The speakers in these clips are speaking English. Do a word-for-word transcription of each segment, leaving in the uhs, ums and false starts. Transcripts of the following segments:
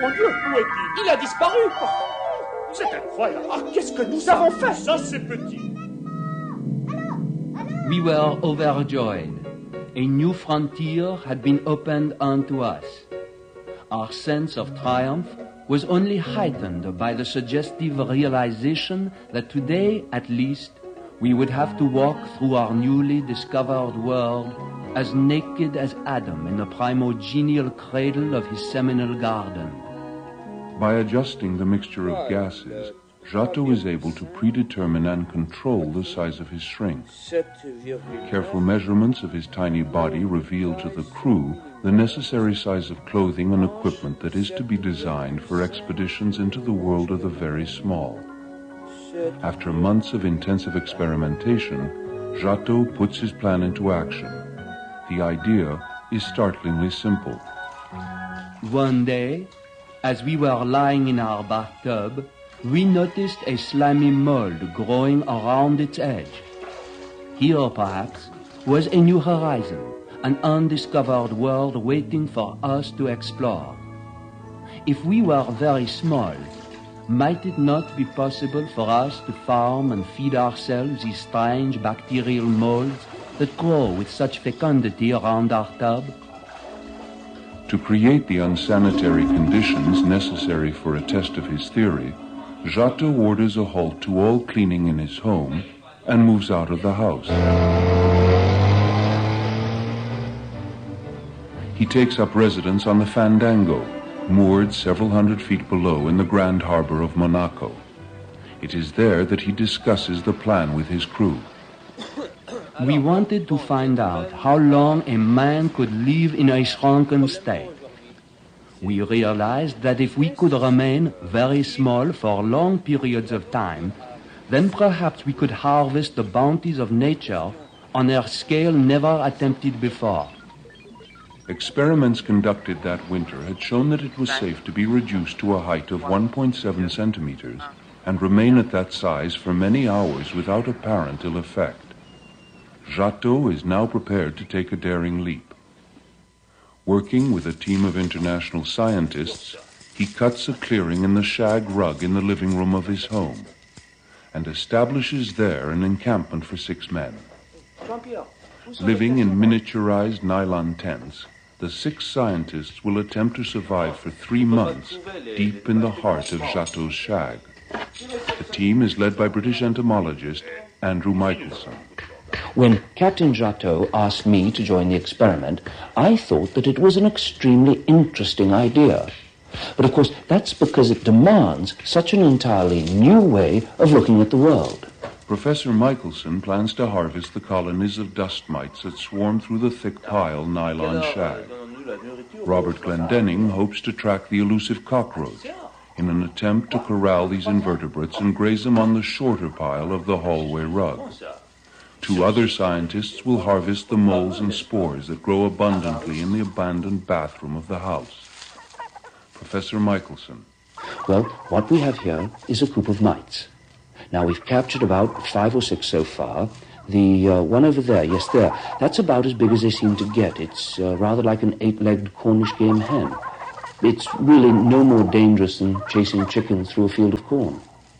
mon Dieu, où est-il? Il a disparu. C'est incroyable. Ah, qu'est-ce que nous avons fait? Ça, c'est petit. We were overjoyed. A new frontier had been opened unto us. Our sense of triumph was only heightened by the suggestive realization that today, at least, we would have to walk through our newly discovered world as naked as Adam in the primogenial cradle of his seminal garden. By adjusting the mixture of gases, Giotto is able to predetermine and control the size of his shrink. Careful measurements of his tiny body reveal to the crew the necessary size of clothing and equipment that is to be designed for expeditions into the world of the very small. After months of intensive experimentation, Giotto puts his plan into action. The idea is startlingly simple. One day, as we were lying in our bathtub, we noticed a slimy mold growing around its edge. Here, perhaps, was a new horizon, an undiscovered world waiting for us to explore. If we were very small, might it not be possible for us to farm and feed ourselves these strange bacterial molds that grow with such fecundity around our tub? To create the unsanitary conditions necessary for a test of his theory, Giotto orders a halt to all cleaning in his home and moves out of the house. He takes up residence on the Fandango, moored several hundred feet below in the Grand Harbor of Monaco. It is there that he discusses the plan with his crew. We wanted to find out how long a man could live in a shrunken state. We realized that if we could remain very small for long periods of time, then perhaps we could harvest the bounties of nature on a scale never attempted before. Experiments conducted that winter had shown that it was safe to be reduced to a height of one point seven centimeters and remain at that size for many hours without apparent ill effect. Giotto is now prepared to take a daring leap. Working with a team of international scientists, he cuts a clearing in the shag rug in the living room of his home and establishes there an encampment for six men. Living in miniaturized nylon tents, the six scientists will attempt to survive for three months deep in the heart of Giotto's shag. The team is led by British entomologist Andrew Michelson. When Captain Giotto asked me to join the experiment, I thought that it was an extremely interesting idea. But of course, that's because it demands such an entirely new way of looking at the world. Professor Michelson plans to harvest the colonies of dust mites that swarm through the thick pile nylon shag. Robert Glendinning hopes to track the elusive cockroach in an attempt to corral these invertebrates and graze them on the shorter pile of the hallway rug. Two other scientists will harvest the moles and spores that grow abundantly in the abandoned bathroom of the house. Professor Michelson. Well, what we have here is a group of mites. Now, we've captured about five or six so far. The uh, one over there, yes, there, that's about as big as they seem to get. It's uh, rather like an eight-legged Cornish game hen. It's really no more dangerous than chasing chickens through a field of corn.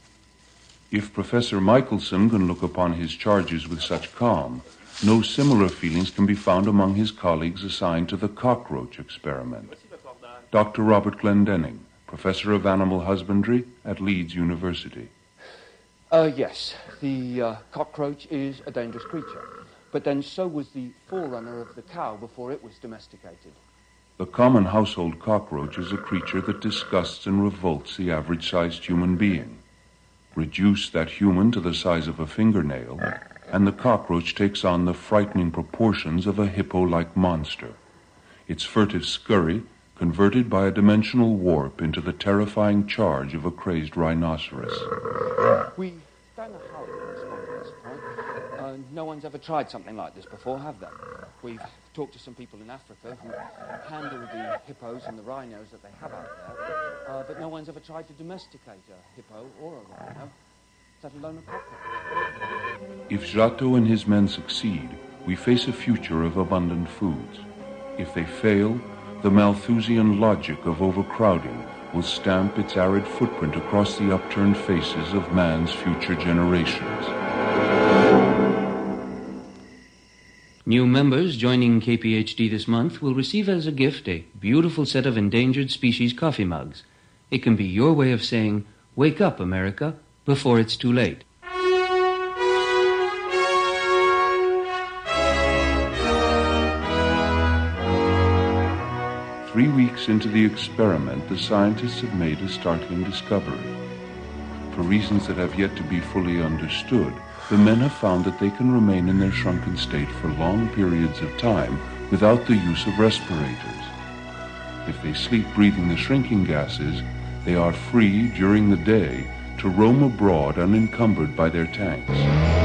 If Professor Michelson can look upon his charges with such calm, no similar feelings can be found among his colleagues assigned to the cockroach experiment. Doctor Robert Glendinning, Professor of Animal Husbandry at Leeds University. Uh, yes, the uh, cockroach is a dangerous creature, but then so was the forerunner of the cow before it was domesticated. The common household cockroach is a creature that disgusts and revolts the average-sized human being. Reduce that human to the size of a fingernail, and the cockroach takes on the frightening proportions of a hippo-like monster. Its furtive scurry converted by a dimensional warp into the terrifying charge of a crazed rhinoceros. We don't know how to respond at this point. Uh, no one's ever tried something like this before, have they? We've talked to some people in Africa who handle the hippos and the rhinos that they have out there, uh, but no one's ever tried to domesticate a hippo or a rhino, let alone a cockroach. If Giotto and his men succeed, we face a future of abundant foods. If they fail, the Malthusian logic of overcrowding will stamp its arid footprint across the upturned faces of man's future generations. New members joining K P H D this month will receive as a gift a beautiful set of endangered species coffee mugs. It can be your way of saying, "Wake up, America," before it's too late. Three weeks into the experiment, the scientists have made a startling discovery. For reasons that have yet to be fully understood, the men have found that they can remain in their shrunken state for long periods of time without the use of respirators. If they sleep breathing the shrinking gases, they are free during the day to roam abroad unencumbered by their tanks.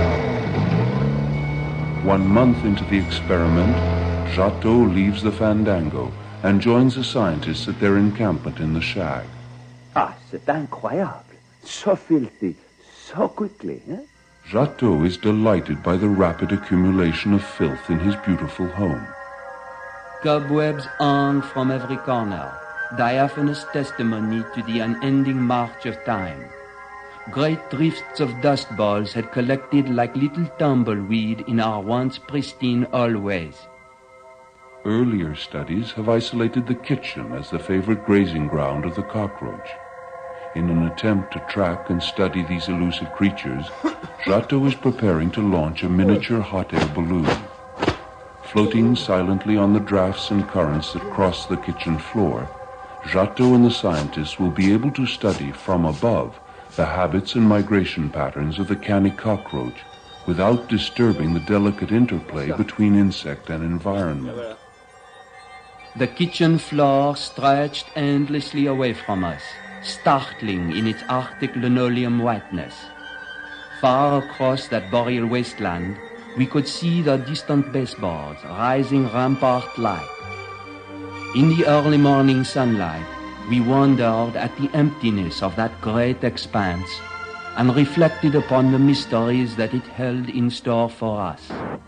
One month into the experiment, Jateau leaves the Fandango and joins the scientists at their encampment in the shag. Ah, c'est incroyable. So filthy, so quickly, eh? Jateau is delighted by the rapid accumulation of filth in his beautiful home. Cobwebs hung from every corner, diaphanous testimony to the unending march of time. Great drifts of dust balls had collected like little tumbleweed in our once pristine hallways. Earlier studies have isolated the kitchen as the favorite grazing ground of the cockroach. In an attempt to track and study these elusive creatures, Jateau is preparing to launch a miniature hot air balloon. Floating silently on the drafts and currents that cross the kitchen floor, Jateau and the scientists will be able to study from above the habits and migration patterns of the canny cockroach without disturbing the delicate interplay between insect and environment. The kitchen floor stretched endlessly away from us, startling in its Arctic linoleum whiteness. Far across that boreal wasteland, we could see the distant baseboards rising rampart-like. In the early morning sunlight, we wondered at the emptiness of that great expanse and reflected upon the mysteries that it held in store for us.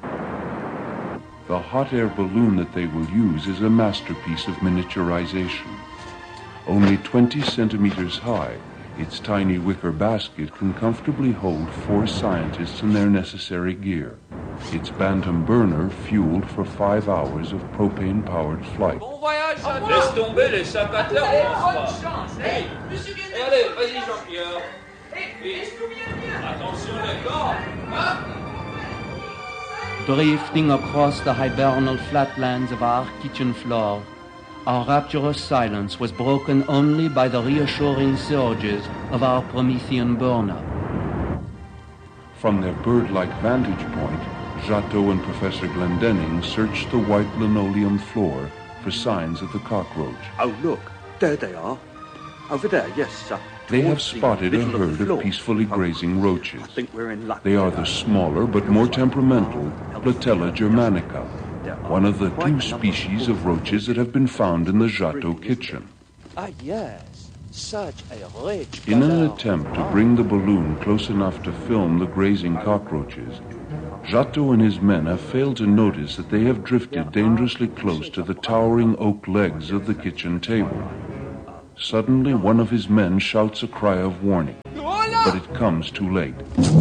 The hot air balloon that they will use is a masterpiece of miniaturization. Only twenty centimeters high, its tiny wicker basket can comfortably hold four scientists and their necessary gear. Its Bantam burner fueled for five hours of propane-powered flight. Bon voyage, laisse tomber les sacs à terre, on se passe. Hey, allez, vas-y Jean-Pierre. Attention les corps, hein? Drifting across the hibernal flatlands of our kitchen floor, our rapturous silence was broken only by the reassuring surges of our Promethean burner. From their bird-like vantage point, Jateau and Professor Glendenning searched the white linoleum floor for signs of the cockroach. Oh, look, there they are. Over there, yes. Uh, They have spotted a herd of peacefully grazing roaches. I think we're in luck. They are the smaller but more temperamental Platella germanica, one of the two species of roaches that have been found in the Jateau kitchen. Ah, yes, such a rich In an color. attempt to bring the balloon close enough to film the grazing cockroaches, Jateau and his men have failed to notice that they have drifted dangerously close to the towering oak legs of the kitchen table. Suddenly, one of his men shouts a cry of warning, but it comes too late.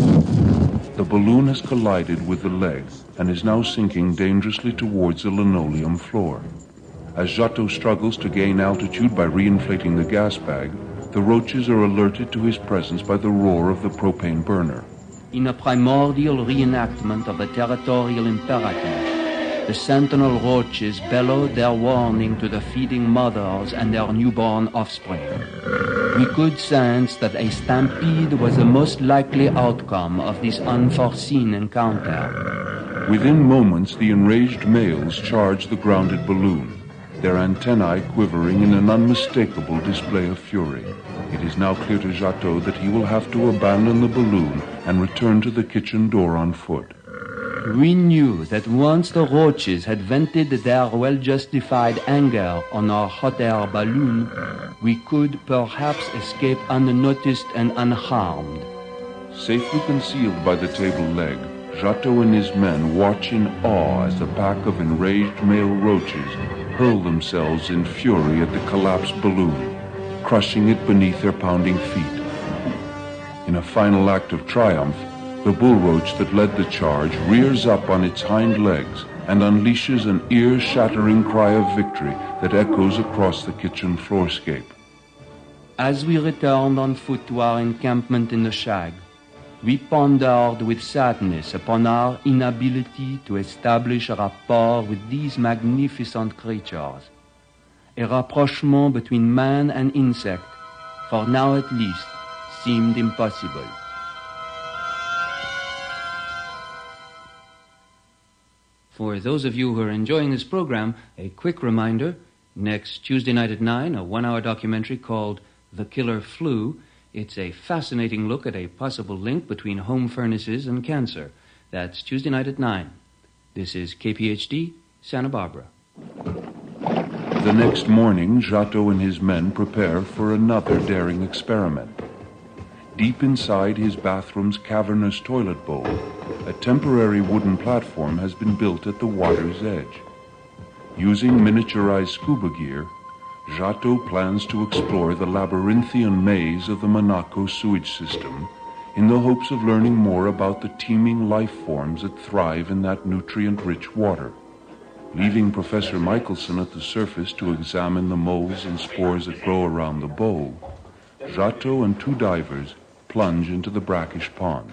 The balloon has collided with the leg and is now sinking dangerously towards the linoleum floor. As Jateau struggles to gain altitude by reinflating the gas bag, the roaches are alerted to his presence by the roar of the propane burner. In a primordial reenactment of the territorial imperative, the sentinel roaches bellowed their warning to the feeding mothers and their newborn offspring. We could sense that a stampede was the most likely outcome of this unforeseen encounter. Within moments, the enraged males charge the grounded balloon, their antennae quivering in an unmistakable display of fury. It is now clear to Jateau that he will have to abandon the balloon and return to the kitchen door on foot. We knew that once the roaches had vented their well-justified anger on our hot air balloon, we could perhaps escape unnoticed and unharmed. Safely concealed by the table leg, Jateau and his men watch in awe as the pack of enraged male roaches hurl themselves in fury at the collapsed balloon, crushing it beneath their pounding feet. In a final act of triumph, the bullroach that led the charge rears up on its hind legs and unleashes an ear-shattering cry of victory that echoes across the kitchen floorscape. As we returned on foot to our encampment in the shag, we pondered with sadness upon our inability to establish a rapport with these magnificent creatures, a rapprochement between man and insect, for now at least, seemed impossible. For those of you who are enjoying this program, a quick reminder, next Tuesday night at nine, a one-hour documentary called The Killer Flu. It's a fascinating look at a possible link between home furnaces and cancer. That's Tuesday night at nine. This is K P H D, Santa Barbara. The next morning, Jateau and his men prepare for another daring experiment. Deep inside his bathroom's cavernous toilet bowl, a temporary wooden platform has been built at the water's edge. Using miniaturized scuba gear, Jateau plans to explore the labyrinthian maze of the Monaco sewage system in the hopes of learning more about the teeming life forms that thrive in that nutrient-rich water. Leaving Professor Michelson at the surface to examine the molds and spores that grow around the bowl, Jateau and two divers plunge into the brackish pond.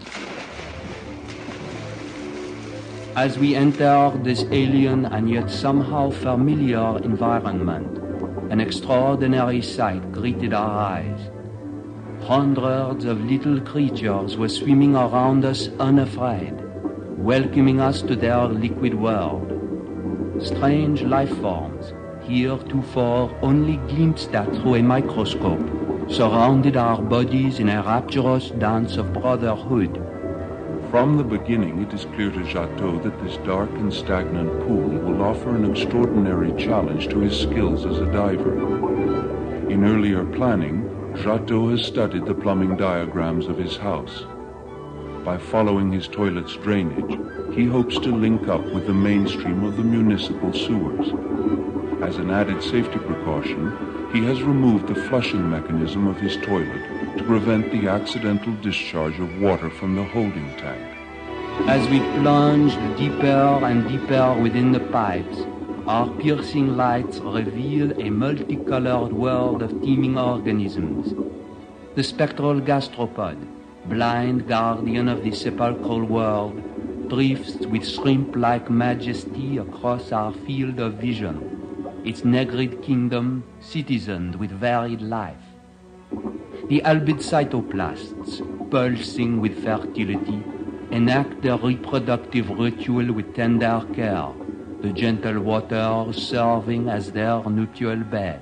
As we entered this alien and yet somehow familiar environment, an extraordinary sight greeted our eyes. Hundreds of little creatures were swimming around us unafraid, welcoming us to their liquid world. Strange life forms, heretofore only glimpsed at through a microscope, surrounded our bodies in a rapturous dance of brotherhood. From the beginning, it is clear to Jateau that this dark and stagnant pool will offer an extraordinary challenge to his skills as a diver. In earlier planning, Jateau has studied the plumbing diagrams of his house. By following his toilet's drainage, he hopes to link up with the mainstream of the municipal sewers. As an added safety precaution, he has removed the flushing mechanism of his toilet to prevent the accidental discharge of water from the holding tank. As we plunged deeper and deeper within the pipes, our piercing lights reveal a multicolored world of teeming organisms. The spectral gastropod, blind guardian of the sepulchral world, drifts with shrimp-like majesty across our field of vision, its negrid kingdom citizened with varied life. The albid cytoplasts, pulsing with fertility, enact their reproductive ritual with tender care, the gentle water serving as their nuptial bed.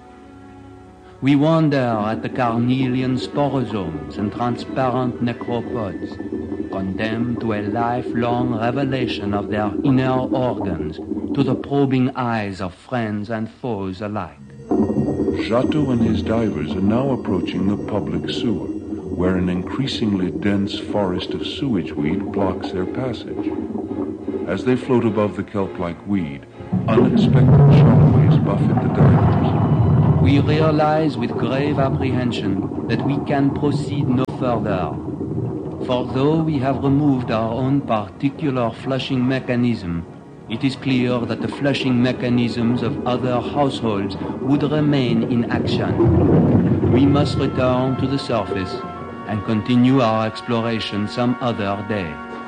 We wonder at the carnelian sporosomes and transparent necropods, condemned to a lifelong revelation of their inner organs to the probing eyes of friends and foes alike. Jateau and his divers are now approaching the public sewer, where an increasingly dense forest of sewage weed blocks their passage. As they float above the kelp-like weed, unexpected shockwaves buffet the divers. We realize with grave apprehension that we can proceed no further. For though we have removed our own particular flushing mechanism, it is clear that the flushing mechanisms of other households would remain in action. We must return to the surface and continue our exploration some other day.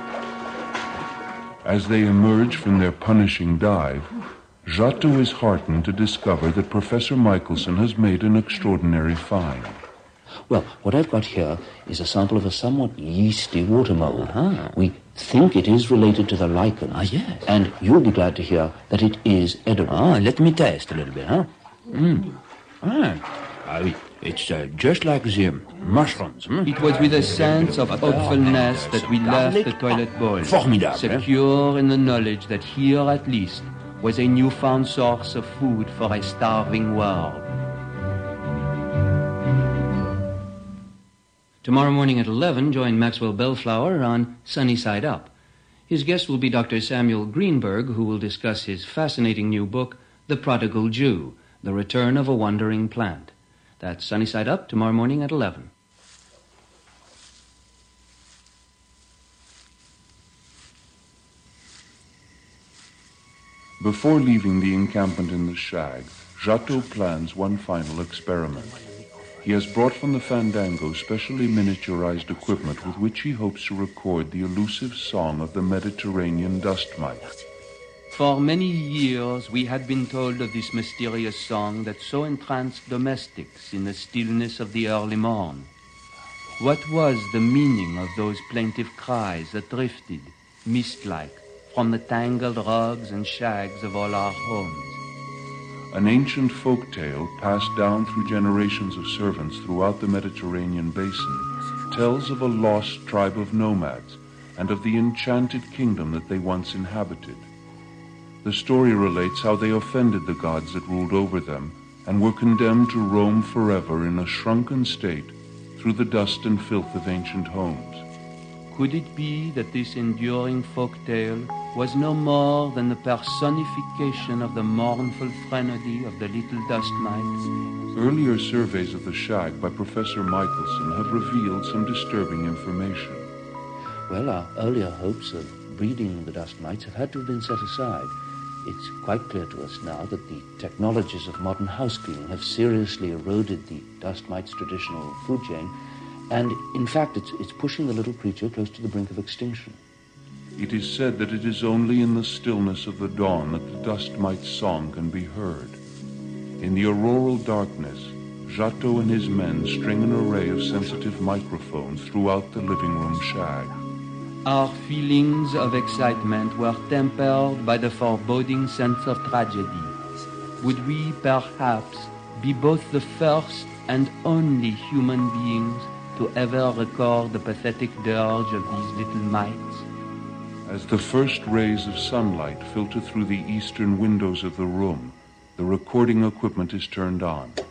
As they emerge from their punishing dive, Jateau is heartened to discover that Professor Michelson has made an extraordinary find. Well, what I've got here is a sample of a somewhat yeasty water mold. Uh-huh. We think it is related to the lichen. Ah, yes. And you'll be glad to hear that it is edible. Ah, let me taste a little bit, huh? Mm. Ah, ah oui. It's uh, just like the mushrooms. Hmm? It was with a sense of hopefulness that we left the toilet bowl, Formidable, secure in the knowledge that here at least was a newfound source of food for a starving world. Tomorrow morning at eleven, join Maxwell Bellflower on Sunny Side Up. His guest will be Doctor Samuel Greenberg, who will discuss his fascinating new book, The Prodigal Jew, The Return of a Wandering Plant. That's Sunny Side Up tomorrow morning at eleven. Before leaving the encampment in the shag, Jateau plans one final experiment. He has brought from the Fandango specially miniaturized equipment with which he hopes to record the elusive song of the Mediterranean dust mite. For many years we had been told of this mysterious song that so entranced domestics in the stillness of the early morn. What was the meaning of those plaintive cries that drifted, mist-like, from the tangled rugs and shags of all our homes? An ancient folk tale passed down through generations of servants throughout the Mediterranean basin tells of a lost tribe of nomads and of the enchanted kingdom that they once inhabited. The story relates how they offended the gods that ruled over them and were condemned to roam forever in a shrunken state through the dust and filth of ancient homes. Could it be that this enduring folk tale was no more than the personification of the mournful threnody of the little dust mites? Earlier surveys of the shag by Professor Michelson have revealed some disturbing information. Well, our earlier hopes of breeding the dust mites have had to have been set aside. It's quite clear to us now that the technologies of modern house cleaning have seriously eroded the dust mite's traditional food chain, and in fact it's, it's pushing the little creature close to the brink of extinction. It is said that it is only in the stillness of the dawn that the dust mite's song can be heard. In the auroral darkness, Jateau and his men string an array of sensitive microphones throughout the living room shag. Our feelings of excitement were tempered by the foreboding sense of tragedy. Would we, perhaps, be both the first and only human beings to ever record the pathetic dirge of these little mites? As the first rays of sunlight filter through the eastern windows of the room, the recording equipment is turned on.